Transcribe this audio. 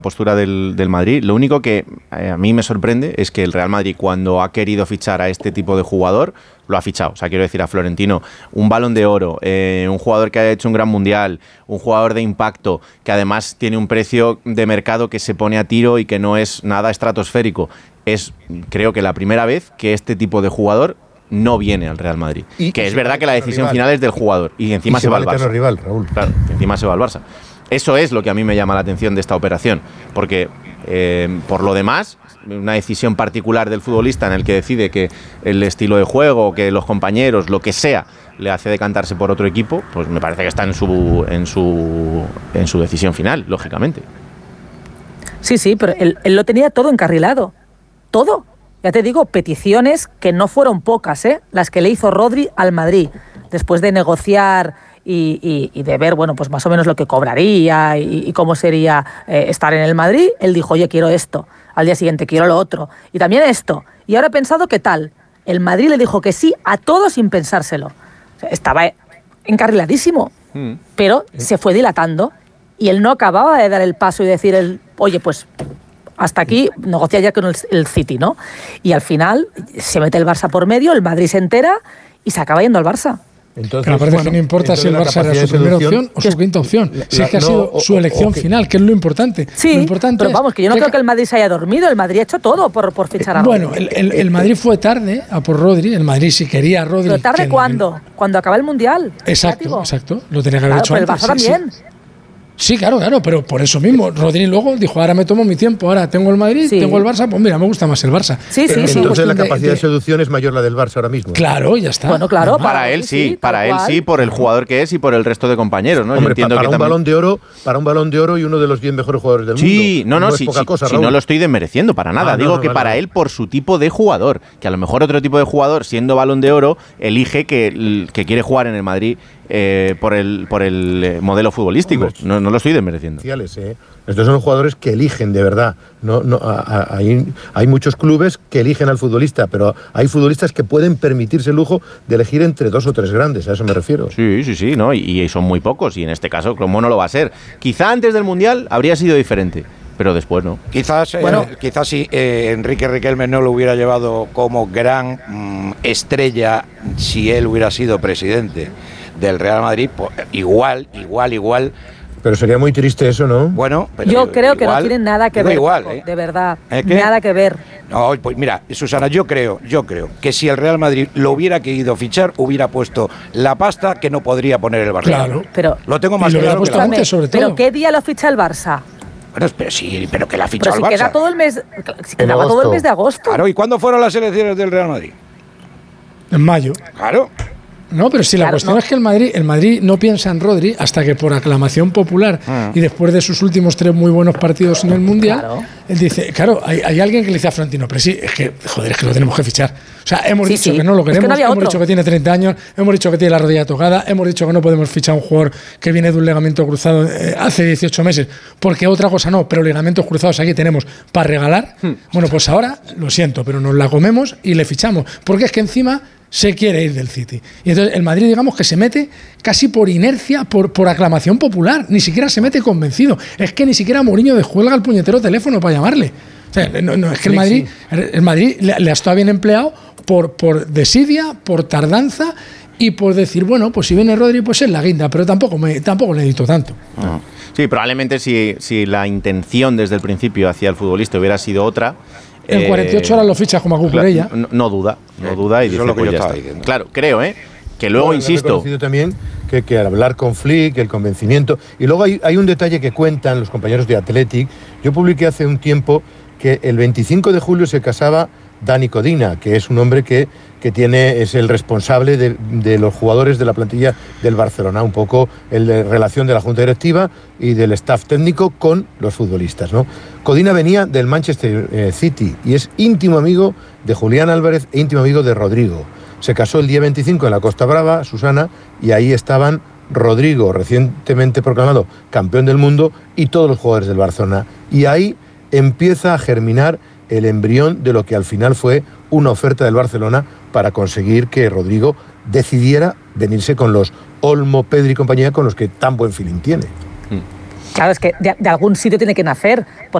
postura del Madrid. Lo único que a mí me sorprende es que el Real Madrid, cuando ha querido fichar a este tipo de jugador, lo ha fichado. O sea, quiero decir, a Florentino, un Balón de Oro, un jugador que ha hecho un gran mundial, un jugador de impacto, que además tiene un precio de mercado que se pone a tiro y que no es nada estratosférico. Es, creo que la primera vez que este tipo de jugador no viene al Real Madrid. Y que es verdad que la decisión final es del jugador. Y encima se va al Barça. Rival, Raúl. Claro, encima se va al Barça. Eso es lo que a mí me llama la atención de esta operación, porque por lo demás, una decisión particular del futbolista en el que decide que el estilo de juego, que los compañeros, lo que sea, le hace decantarse por otro equipo, pues me parece que está en su decisión final, lógicamente. Sí, pero él lo tenía todo encarrilado, todo. Ya te digo, peticiones que no fueron pocas, las que le hizo Rodri al Madrid, después de negociar y de ver, bueno, pues más o menos lo que cobraría y cómo sería estar en el Madrid. Él dijo, oye, quiero esto. Al día siguiente, quiero lo otro. Y también esto. Y ahora he pensado, ¿qué tal? El Madrid le dijo que sí a todo sin pensárselo. O sea, estaba encarriladísimo, pero se fue dilatando y él no acababa de dar el paso y decir, oye, pues hasta aquí, negocia ya con el City, ¿no? Y al final se mete el Barça por medio, el Madrid se entera y se acaba yendo al Barça. Entonces, pero parece que no importa si el Barça era su primera opción o su quinta opción. Si es que ha sido su elección final, que es lo importante. Sí, lo importante pero vamos, que yo no creo que el Madrid se haya dormido. El Madrid ha hecho todo por fichar a Rodri. Bueno, el Madrid fue tarde a por Rodri. El Madrid sí quería a Rodri. ¿Pero tarde cuándo? Cuando acaba el Mundial. Exacto. Lo tenía que haber hecho antes. El Barça también. Sí, claro, pero por eso mismo. Rodri luego dijo, ahora me tomo mi tiempo, ahora tengo el Madrid, tengo el Barça, pues mira, me gusta más el Barça. Sí. Entonces la capacidad de seducción es mayor la del Barça ahora mismo. Claro, ya está. Bueno, claro. Para él sí, por el jugador que es y por el resto de compañeros, ¿no? Hombre, para un balón de oro y uno de los 10 mejores jugadores del mundo. Sí, no lo estoy desmereciendo para nada. Digo que para él, por su tipo de jugador, que a lo mejor otro tipo de jugador, siendo balón de oro, elige que quiere jugar en el Madrid por el modelo futbolístico. No lo estoy desmereciendo. Estos son los jugadores que eligen de verdad. Hay muchos clubes que eligen al futbolista, pero hay futbolistas que pueden permitirse el lujo de elegir entre dos o tres grandes, a eso me refiero. Sí, ¿no? Y son muy pocos, y en este caso, ¿cómo no lo va a ser? Quizá antes del Mundial habría sido diferente, pero después no. Quizás si Enrique Riquelme no lo hubiera llevado como gran estrella, si él hubiera sido presidente del Real Madrid, pues igual. Pero sería muy triste eso, ¿no? Bueno, pero yo creo que no tiene nada que ver, de verdad, nada que ver. No, pues mira, Susana, yo creo que si el Real Madrid lo hubiera querido fichar, hubiera puesto la pasta que no podría poner el Barça. Claro, pero lo tengo más claro que antes, sobre todo. ¿Pero qué día lo ficha el Barça? Bueno, pero que la ficha el Barça. Queda todo el mes, quedaba todo el mes de agosto. Claro, ¿y cuándo fueron las elecciones del Real Madrid? En mayo. Claro. No, pero si la cuestión es que el Madrid no piensa en Rodri hasta que por aclamación popular y después de sus últimos 3 muy buenos partidos en el Mundial, él dice, hay alguien que le dice a Florentino, pero sí, es que lo tenemos que fichar. O sea, hemos dicho que no lo queremos, hemos dicho que tiene 30 años, hemos dicho que tiene la rodilla tocada, hemos dicho que no podemos fichar a un jugador que viene de un ligamento cruzado hace 18 meses, porque otra cosa no, pero ligamentos cruzados aquí tenemos para regalar. Bueno, pues ahora, lo siento, pero nos la comemos y le fichamos, porque es que encima se quiere ir del City. Y entonces el Madrid, digamos que se mete casi por inercia, por aclamación popular. Ni siquiera se mete convencido. Es que ni siquiera Mourinho descuelga el puñetero teléfono para llamarle. O sea, es que el Madrid le ha estado bien empleado por desidia, por tardanza y por decir, bueno, pues si viene Rodri, pues es la guinda, pero tampoco le edito tanto. No. Sí, probablemente si la intención desde el principio hacia el futbolista hubiera sido otra, en 48 horas lo fichas como a Cucurella. No duda y dice, lo que pues yo ya estaba está. diciendo. Claro, creo, que luego, insisto... He reconocido también que al hablar con Flick, el convencimiento... Y luego hay un detalle que cuentan los compañeros de Athletic. Yo publiqué hace un tiempo que el 25 de julio se casaba Dani Codina, que es un hombre que es el responsable de los jugadores de la plantilla del Barcelona, un poco el de relación de la Junta Directiva y del staff técnico con los futbolistas, ¿no? Codina venía del Manchester City y es íntimo amigo de Julián Álvarez e íntimo amigo de Rodrigo. Se casó el día 25 en la Costa Brava, Susana, y ahí estaban Rodrigo, recientemente proclamado campeón del mundo, y todos los jugadores del Barcelona. Y ahí empieza a germinar el embrión de lo que al final fue una oferta del Barcelona para conseguir que Rodrigo decidiera venirse con los Olmo, Pedri y compañía, con los que tan buen feeling tiene. Claro, es que de algún sitio tiene que nacer.